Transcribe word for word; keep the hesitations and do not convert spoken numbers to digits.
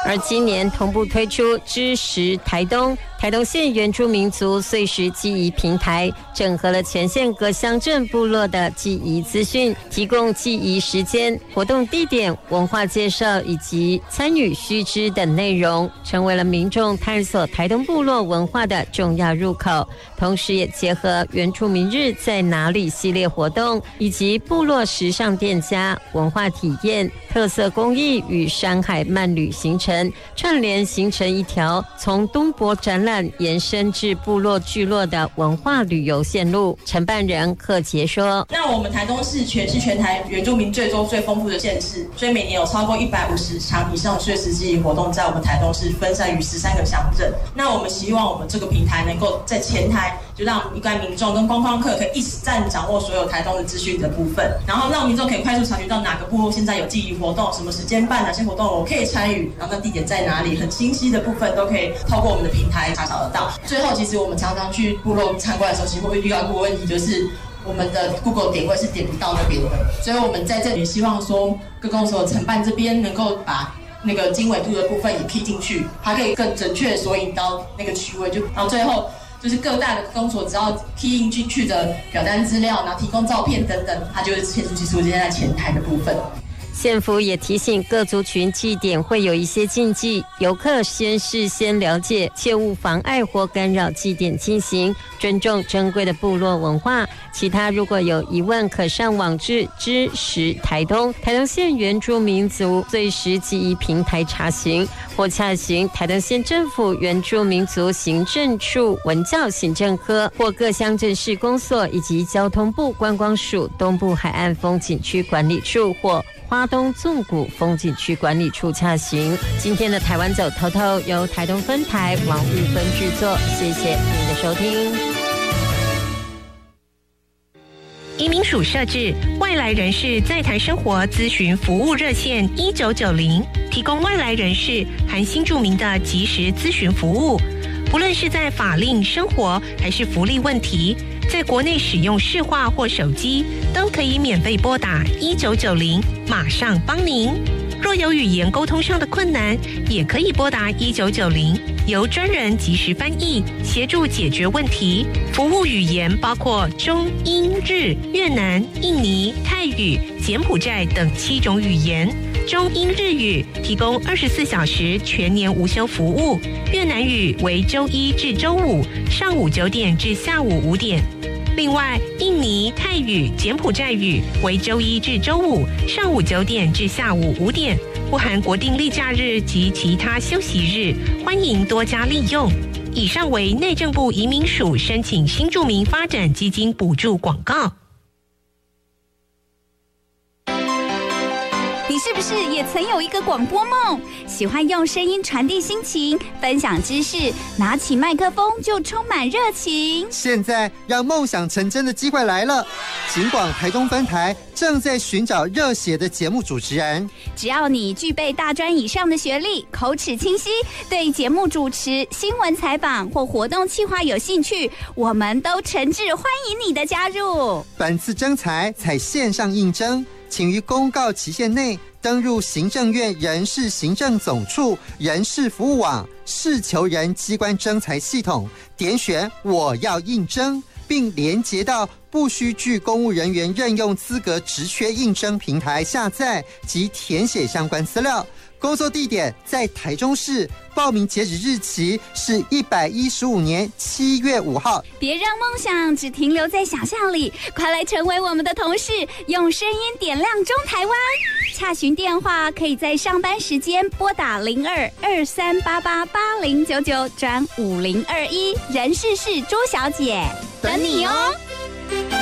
而今年同步推出知识台东台东县原住民族岁时记忆平台，整合了全县各乡镇部落的记忆资讯，提供记忆时间、活动地点、文化介绍以及参与须知等内容，成为了民众探索台东部落文化的重要入口。同时也结合原住民日在哪里系列活动，以及部落时尚店家、文化体验、特色工艺与山海漫旅行程，串联形成一条从东博展览延伸至部落聚落的文化旅游线路。承办人贺杰说： 那我们台东市全是全台原住民最多最丰富的县市，所以每年有超过一百五十场以上的岁时记忆活动在我们台东市分散于十三个乡镇。那我们希望我们这个平台能够在前台，就让一般民众跟观光客可以一站掌握所有台东的资讯的部分，然后让民众可以快速察觉到哪个部落现在有记忆活动，什么时间办哪些活动我可以参与，然后那地点在哪里，很清晰的部分都可以透过我们的平台查找得到。最后其实我们常常去部落参观的时候，其实会遇到一个问题，就是我们的 Google 点位是点不到那边的，所以我们在这里希望说各公所承办这边能够把那个经纬度的部分也 key 进去，它可以更准确的索引到那个区位，就然后最后就是各大的公所只要 key 进去的表单资料，然后提供照片等等，它就会显出出现在前台的部分。 县府也提醒各族群祭典会有一些禁忌，游客先事先了解，切勿妨碍或干扰祭典进行，尊重珍贵的部落文化。其他如果有疑问，可上网至知识台东台东县原住民族岁时记忆平台查询，或洽询台东县政府原住民族行政处文教行政科，或各乡镇市公所以及交通部观光署东部海岸风景区管理处或花东纵谷风景区管理处洽询。今天的台湾走透透由台东分台王玉芬制作，谢谢您的收听。 移民署设置外来人士在台生活咨询服务热线一九九零，提供外来人士含新住民的即时咨询服务，不论是在法令、生活还是福利问题，在国内使用市话或手机都可以免费拨打一九九零，马上帮您。若有语言沟通上的困难，也可以拨打一九九零，由专人即时翻译协助解决问题。服务语言包括中、英、日、越南、印尼、泰语、柬埔寨等七种语言。中英日语提供二十四小时全年无休服务，越南语为周一至周五上午九点至下午五点。另外，印尼、泰语、柬埔寨语为周一至周五上午九点至下午五点，不含国定例假日及其他休息日，欢迎多加利用。以上为内政部移民署申请新住民发展基金补助广告。 你是不是也曾有一个广播梦？喜欢用声音传递心情，分享知识，拿起麦克风就充满热情。 现在让梦想成真的机会来了！警广台东分台正在寻找热血的节目主持人。 只要你具备大专以上的学历，口齿清晰，对节目主持、新闻采访或活动企划有兴趣，我们都诚挚欢迎你的加入。 本次征才采线上应征，请于公告期限内登入行政院人事行政总处人事服务网事求人机关征才系统，点选我要应征，并连结到不需具公务人员任用资格职缺应征平台下载及填写相关资料。工作地点在台中市，报名截止日期是一百一十五年七月五号。 别让梦想只停留在想象里，快来成为我们的同事，用声音点亮中台湾。洽询电话可以在上班时间拨打零二二三八八八零九九转五零二一，人事是朱小姐，等你哦。